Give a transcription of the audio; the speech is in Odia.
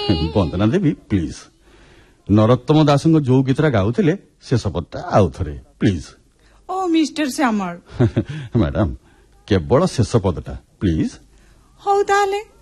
ବନ୍ଦନା ଦେବୀ ପ୍ଲିଜ ନରୋତ୍ତମ ଦାସଙ୍କ ଯୋଉ ଗୀତଟା ଗାଉଥିଲେ ଶେଷ ପଦଟା ଆଉ ଥରେ please. O mister Shyamal madam କେବଳ ଶେଷ ପଦଟା ପ୍ଲିଜ। ହଉ ତାହେଲେ